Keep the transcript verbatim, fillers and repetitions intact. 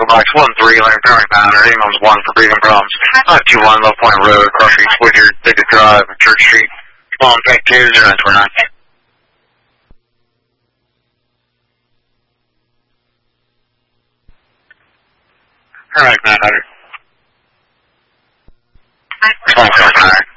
box one three, like apparently pounder, England's one for breathing problems. five two one, Low Point Road, Crush East Woodyard, Dickett Drive, Church Street. Phone tank two zero nine two nine. Alright, nine hundred. Phone call, nine hundred.